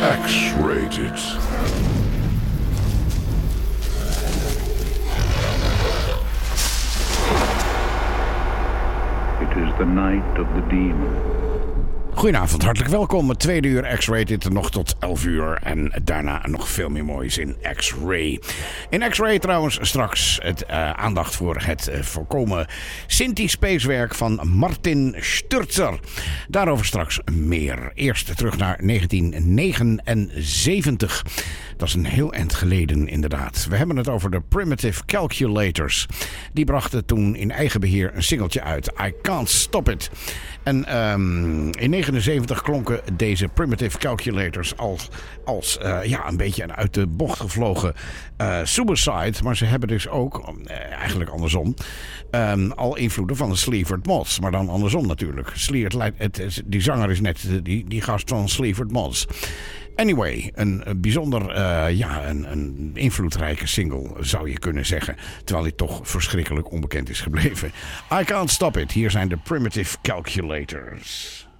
X-Rated. It is the night of the demon. Goedenavond, hartelijk welkom. Het tweede uur X-Rated nog tot 11 uur. En daarna nog veel meer moois in X-Ray. In X-Ray trouwens straks aandacht voor het volkomen Sinti-spacewerk van Martin Sturzer. Daarover straks meer. Eerst terug naar 1979. Dat is een heel eind geleden inderdaad. We hebben het over de Primitive Calculators. Die brachten toen in eigen beheer een singeltje uit. I Can't Stop It. En in 1979 klonken deze Primitive Calculators als een beetje een uit de bocht gevlogen Suicide. Maar ze hebben dus ook, eigenlijk andersom, al invloeden van de Sleaford Mods. Maar dan andersom natuurlijk. Die zanger is net die gast van Sleaford Mods. Anyway, een bijzonder, een invloedrijke single zou je kunnen zeggen. Terwijl hij toch verschrikkelijk onbekend is gebleven. I Can't Stop It. Hier zijn de Primitive Calculators.